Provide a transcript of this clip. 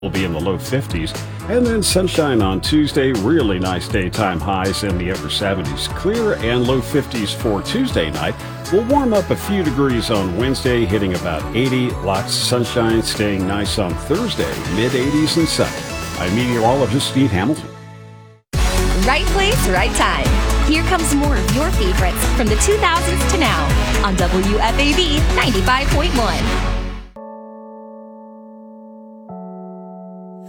will be in the low 50s. And then sunshine on Tuesday, really nice daytime highs in the upper 70s. Clear and low 50s for Tuesday night. We'll warm up a few degrees on Wednesday, hitting about 80. Lots of sunshine, staying nice on Thursday, mid-80s and sunny. I'm meteorologist Steve Hamilton. Right place, right time. Here comes more of your favorites from the 2000s to now on WFAB 95.1.